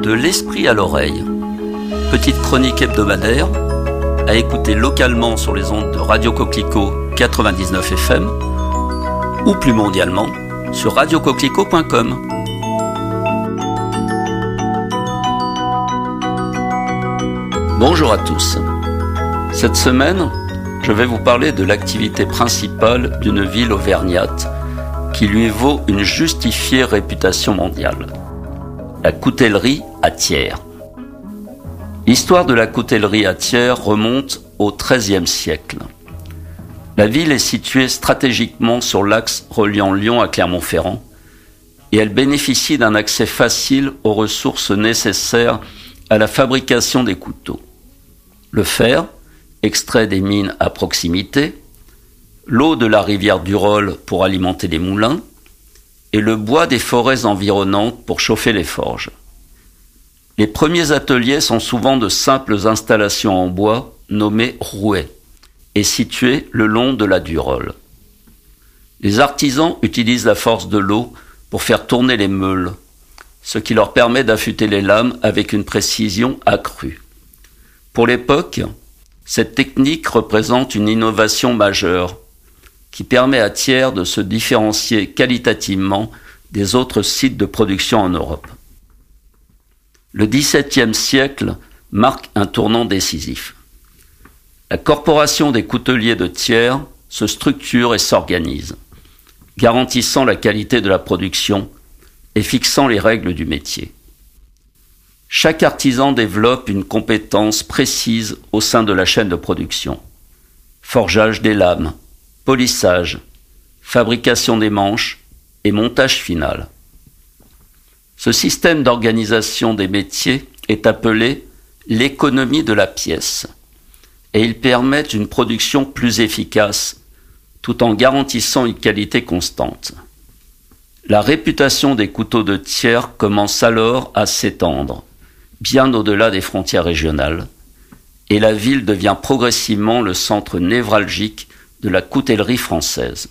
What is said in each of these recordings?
De l'esprit à l'oreille. Petite chronique hebdomadaire à écouter localement sur les ondes de Radio Coquelicot 99 FM ou plus mondialement sur radiocoquelicot.com. Bonjour à tous. Cette semaine, je vais vous parler de l'activité principale d'une ville auvergnate qui lui vaut une justifiée réputation mondiale. La coutellerie à Thiers. L'histoire de la coutellerie à Thiers remonte au XIIIe siècle. La ville est située stratégiquement sur l'axe reliant Lyon à Clermont-Ferrand et elle bénéficie d'un accès facile aux ressources nécessaires à la fabrication des couteaux. Le fer, extrait des mines à proximité, l'eau de la rivière Durolle pour alimenter les moulins, et le bois des forêts environnantes pour chauffer les forges. Les premiers ateliers sont souvent de simples installations en bois nommées rouets et situées le long de la Durolle. Les artisans utilisent la force de l'eau pour faire tourner les meules, ce qui leur permet d'affûter les lames avec une précision accrue. Pour l'époque, cette technique représente une innovation majeure qui permet à Thiers de se différencier qualitativement des autres sites de production en Europe. Le XVIIe siècle marque un tournant décisif. La Corporation des couteliers de Thiers se structure et s'organise, garantissant la qualité de la production et fixant les règles du métier. Chaque artisan développe une compétence précise au sein de la chaîne de production. Forgeage des lames, polissage, fabrication des manches et montage final. Ce système d'organisation des métiers est appelé l'économie de la pièce et il permet une production plus efficace tout en garantissant une qualité constante. La réputation des couteaux de Thiers commence alors à s'étendre, bien au-delà des frontières régionales, et la ville devient progressivement le centre névralgique de la coutellerie française.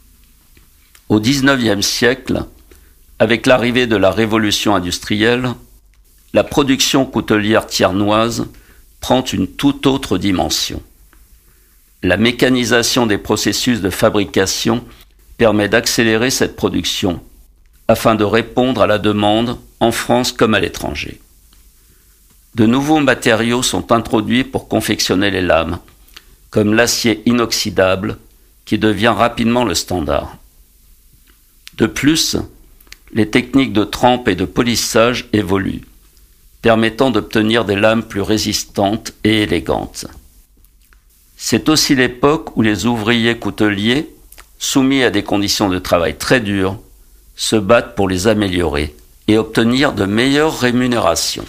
Au XIXe siècle, avec l'arrivée de la révolution industrielle, la production coutelière thiernoise prend une toute autre dimension. La mécanisation des processus de fabrication permet d'accélérer cette production afin de répondre à la demande en France comme à l'étranger. De nouveaux matériaux sont introduits pour confectionner les lames, comme l'acier inoxydable qui devient rapidement le standard. De plus, les techniques de trempe et de polissage évoluent, permettant d'obtenir des lames plus résistantes et élégantes. C'est aussi l'époque où les ouvriers couteliers, soumis à des conditions de travail très dures, se battent pour les améliorer et obtenir de meilleures rémunérations.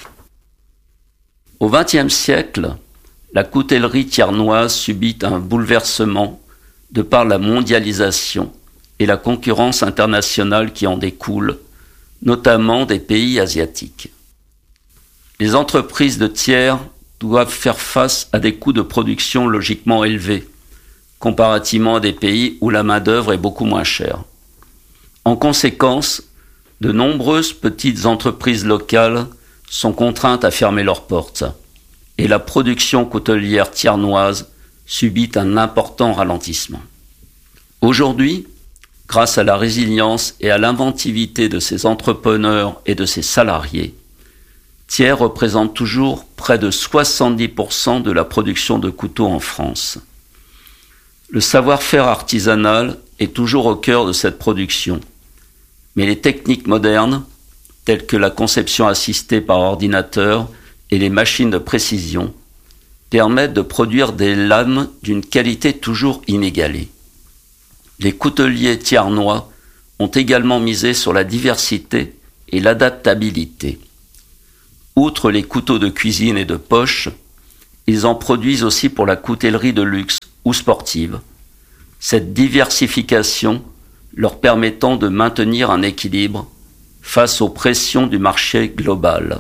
Au XXe siècle, la coutellerie thiernoise subit un bouleversement de par la mondialisation et la concurrence internationale qui en découle, notamment des pays asiatiques. Les entreprises de Thiers doivent faire face à des coûts de production logiquement élevés, comparativement à des pays où la main-d'œuvre est beaucoup moins chère. En conséquence, de nombreuses petites entreprises locales sont contraintes à fermer leurs portes, et la production coutelière thiernoise subit un important ralentissement. Aujourd'hui, grâce à la résilience et à l'inventivité de ses entrepreneurs et de ses salariés, Thiers représente toujours près de 70% de la production de couteaux en France. Le savoir-faire artisanal est toujours au cœur de cette production, mais les techniques modernes, telles que la conception assistée par ordinateur et les machines de précision, permettent de produire des lames d'une qualité toujours inégalée. Les couteliers thiernois ont également misé sur la diversité et l'adaptabilité. Outre les couteaux de cuisine et de poche, ils en produisent aussi pour la coutellerie de luxe ou sportive. Cette diversification leur permettant de maintenir un équilibre face aux pressions du marché global.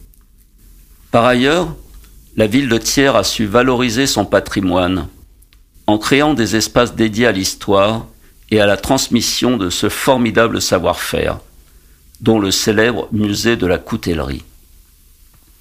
Par ailleurs, la ville de Thiers a su valoriser son patrimoine en créant des espaces dédiés à l'histoire et à la transmission de ce formidable savoir-faire, dont le célèbre musée de la coutellerie.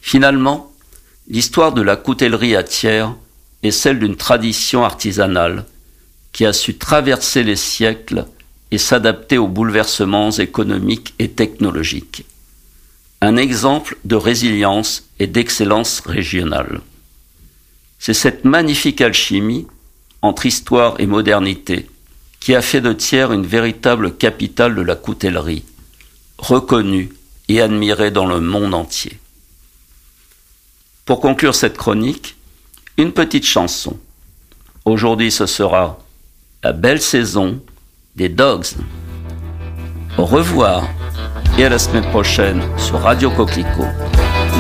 Finalement, l'histoire de la coutellerie à Thiers est celle d'une tradition artisanale qui a su traverser les siècles et s'adapter aux bouleversements économiques et technologiques. Un exemple de résilience et d'excellence régionale. C'est cette magnifique alchimie entre histoire et modernité qui a fait de Thiers une véritable capitale de la coutellerie, reconnue et admirée dans le monde entier. Pour conclure cette chronique, une petite chanson. Aujourd'hui, ce sera La belle saison des Dogs. Au revoir et à la semaine prochaine sur Radio Coquelicot.